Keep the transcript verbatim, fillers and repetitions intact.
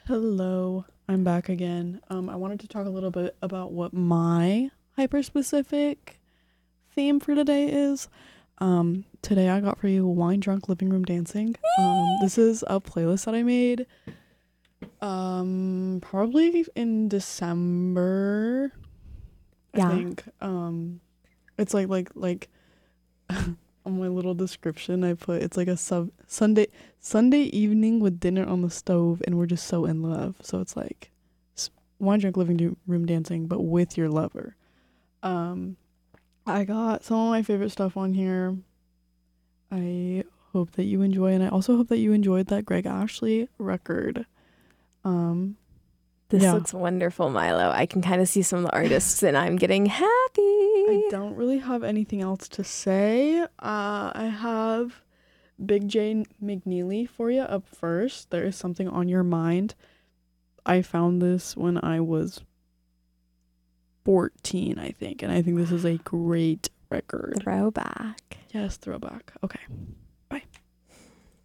Hello, I'm back again. Um, I wanted to talk a little bit about what my hyper specific theme for today is. Um, today I got for you Wine Drunk Living Room Dancing. Um, this is a playlist that I made um probably in December. I Yeah. think. Um it's like like like on my little description I put it's like a sub Sunday Sunday evening with dinner on the stove and we're just so in love. So it's like s- wine drunk living do- room dancing but with your lover. Um I got some of my favorite stuff on here. I hope that you enjoy and I also hope that you enjoyed that Greg Ashley record. Um This yeah. looks wonderful, Milo. I can kind of see some of the artists and I'm getting I happy. don't really have anything else to say. Uh I have Big J McNeely for you up first. There is something on your mind. I found this when I was fourteen, I think, and I think this is a great record. Throwback. Yes, throwback. Okay.